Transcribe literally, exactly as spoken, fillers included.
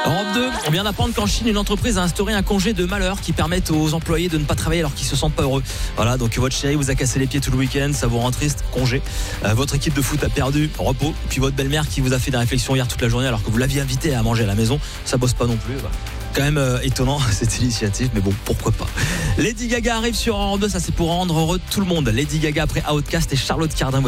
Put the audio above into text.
Europe deux, on vient d'apprendre qu'en Chine, une entreprise a instauré un congé de malheur qui permet aux employés de ne pas travailler alors qu'ils se sentent pas heureux. Voilà, donc votre chéri vous a cassé les pieds tout le week-end, ça vous rend triste, congé. Euh, votre équipe de foot a perdu, repos. Puis votre belle-mère qui vous a fait des réflexions hier toute la journée alors que vous l'aviez invité à manger à la maison, ça bosse pas non plus. Bah. Quand même euh, étonnant cette initiative, mais bon, pourquoi pas. Lady Gaga arrive sur Europe deux, ça c'est pour rendre heureux tout le monde. Lady Gaga après Outcast et Charlotte Cardin.